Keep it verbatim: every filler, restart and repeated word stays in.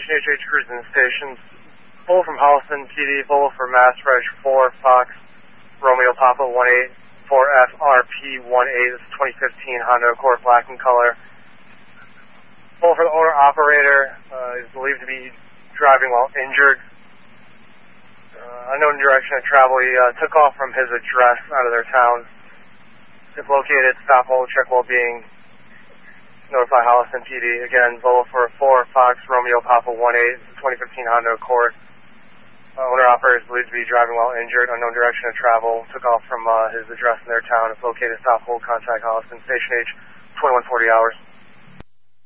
Station H H cruising stations. Bull from Holliston P D, Bull for Mass Reg four, Fox, Romeo Papa one eight, four F R P one eight, this is twenty fifteen Honda Accord black in color. Bull for the owner-operator, uh, is believed to be driving while injured. Uh, unknown direction of travel, he uh, took off from his address out of their town. If located, stop, hold, check well-being, notify Holliston P D. Again, Volo for four, Fox, Romeo, Papa one eight, twenty fifteen Honda Accord. Uh, owner-operator is believed to be driving while injured, unknown direction of travel, took off from uh, his address in their town. If located, stop, hold, contact Holliston Station H, twenty-one forty hours.